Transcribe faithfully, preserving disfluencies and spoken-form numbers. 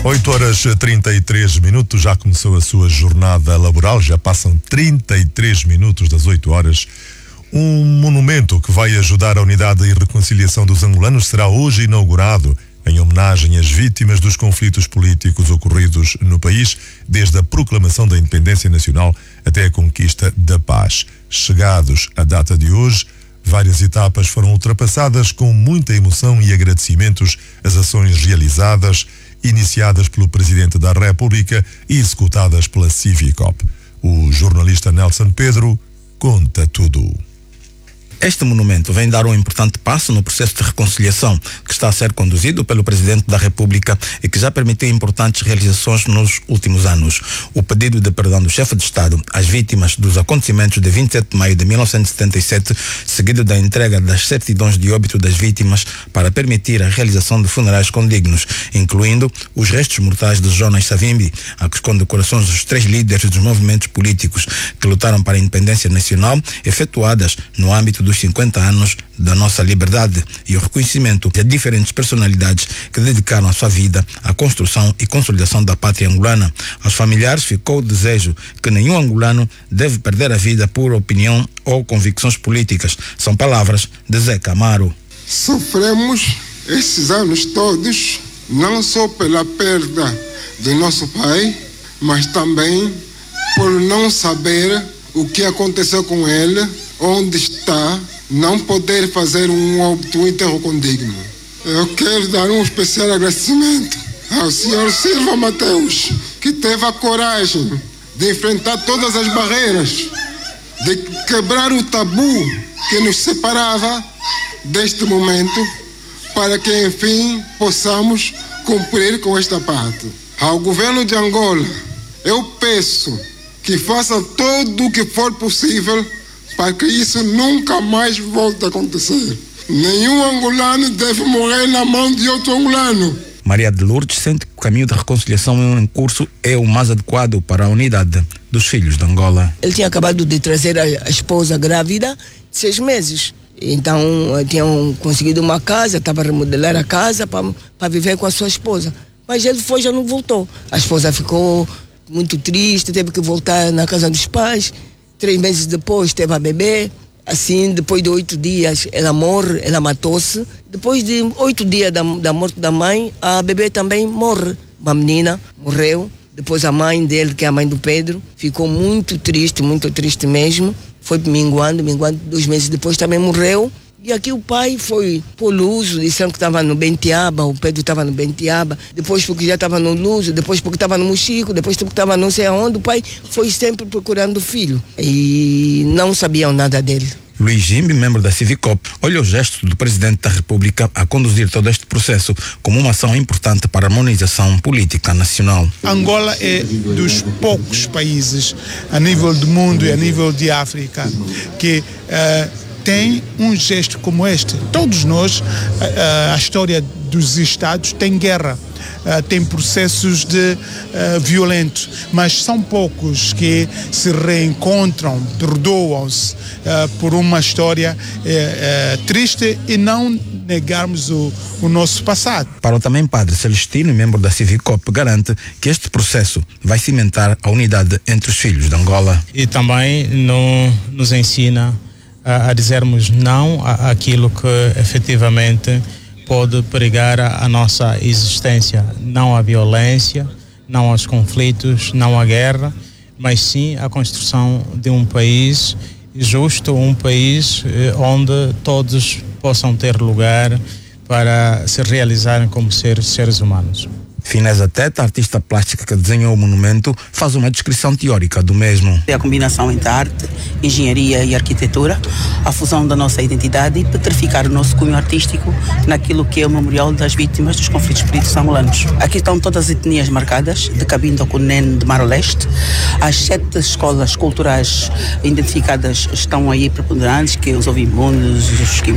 oito horas e trinta e três minutos, já começou a sua jornada laboral, já passam trinta e três minutos das oito horas. Um monumento que vai ajudar a unidade e reconciliação dos angolanos será hoje inaugurado em homenagem às vítimas dos conflitos políticos ocorridos no país, desde a proclamação da independência nacional até a conquista da paz. Chegados à data de hoje, várias etapas foram ultrapassadas com muita emoção e agradecimentos às ações realizadas, iniciadas pelo Presidente da República e executadas pela Civicop. O jornalista Nelson Pedro conta tudo. Este monumento vem dar um importante passo no processo de reconciliação que está a ser conduzido pelo Presidente da República e que já permitiu importantes realizações nos últimos anos. O pedido de perdão do chefe de Estado às vítimas dos acontecimentos de vinte e sete de maio de mil novecentos e setenta e sete, seguido da entrega das certidões de óbito das vítimas para permitir a realização de funerais condignos, incluindo os restos mortais de Jonas Savimbi, as condecorações dos três líderes dos movimentos políticos que lutaram para a independência nacional, efetuadas no âmbito dos cinquenta anos da nossa liberdade, e o reconhecimento de diferentes personalidades que dedicaram a sua vida à construção e consolidação da pátria angolana. Aos familiares ficou o desejo que nenhum angolano deve perder a vida por opinião ou convicções políticas. São palavras de Zé Camaro. Sofremos esses anos todos, não só pela perda de nosso pai, mas também por não saber o que aconteceu com ele, onde está, não poder fazer um óbito, um enterro condigno. Eu quero dar um especial agradecimento ao senhor Silva Mateus, que teve a coragem de enfrentar todas as barreiras, de quebrar o tabu que nos separava deste momento, para que enfim possamos cumprir com esta parte. Ao governo de Angola, eu peço que faça tudo o que for possível para que isso nunca mais volte a acontecer. Nenhum angolano deve morrer na mão de outro angolano. Maria de Lourdes sente que o caminho de reconciliação em curso é o mais adequado para a unidade dos filhos de Angola. Ele tinha acabado de trazer a, a esposa grávida de seis meses. Então tinham conseguido uma casa, estava a remodelar a casa para viver com a sua esposa. Mas ele foi, já não voltou. A esposa ficou muito triste, teve que voltar na casa dos pais. Três meses depois teve a bebê. Assim, depois de oito dias, ela morre, ela matou-se. Depois de oito dias da, da morte da mãe, a bebê também morre. Uma menina morreu. Depois a mãe dele, que é a mãe do Pedro, ficou muito triste, muito triste mesmo. Foi minguando, minguando. Dois meses depois também morreu. E aqui o pai foi por Luso, disseram que estava no Bentiaba, o Pedro estava no Bentiaba, depois porque já estava no Luso, depois porque estava no Mochico, depois porque estava não sei aonde. O pai foi sempre procurando o filho e não sabiam nada dele. Luiz Jimbi, membro da Civicop, olha o gesto do Presidente da República a conduzir todo este processo como uma ação importante para a harmonização política nacional. Angola é dos poucos países a nível do mundo e a nível de África que uh, tem um gesto como este. Todos nós, a, a história dos Estados tem guerra, a, tem processos de a, violentos, mas são poucos que se reencontram, perdoam-se a, por uma história a, a, triste e não negarmos o, o nosso passado. Para o também padre Celestino, membro da Civicop, garante que este processo vai cimentar a unidade entre os filhos de Angola. E também no, nos ensina a, a dizermos não àquilo que efetivamente pode perigar a, a nossa existência. Não à violência, não aos conflitos, não à guerra, mas sim à construção de um país justo, um país eh, onde todos possam ter lugar para se realizarem como seres, seres humanos. Fineza Teta, artista plástica que desenhou o monumento, faz uma descrição teórica do mesmo. É a combinação entre arte, engenharia e arquitetura, a fusão da nossa identidade e petrificar o nosso cunho artístico naquilo que é o memorial das vítimas dos conflitos políticos angolanos. Aqui estão todas as etnias marcadas, de Cabinda ao Cunene de Mar Leste. As sete escolas culturais identificadas estão aí preponderantes, que os Ovimbundos, os